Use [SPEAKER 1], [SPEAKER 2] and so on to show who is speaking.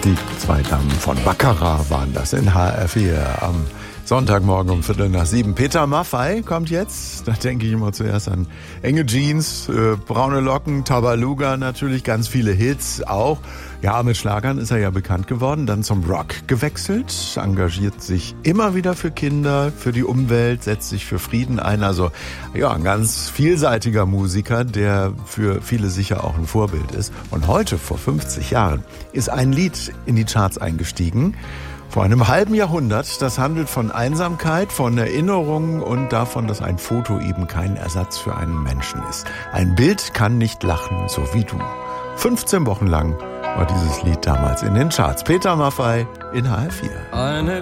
[SPEAKER 1] Die zwei Damen von Baccarat waren das in HR4 am Sonntagmorgen um 6:45. Peter Maffay kommt jetzt. Da denke ich immer zuerst an enge Jeans, braune Locken, Tabaluga natürlich, ganz viele Hits auch. Ja, mit Schlagern ist er ja bekannt geworden, dann zum Rock gewechselt, engagiert sich immer wieder für Kinder, für die Umwelt, setzt sich für Frieden ein. Also ja, ein ganz vielseitiger Musiker, der für viele sicher auch ein Vorbild ist. Und heute, vor 50 Jahren, ist ein Lied in die Charts eingestiegen. Vor einem halben Jahrhundert, das handelt von Einsamkeit, von Erinnerungen und davon, dass ein Foto eben kein Ersatz für einen Menschen ist. Ein Bild kann nicht lachen, so wie du. 15 Wochen lang war dieses Lied damals in den Charts. Peter Maffay in HR4.
[SPEAKER 2] Eine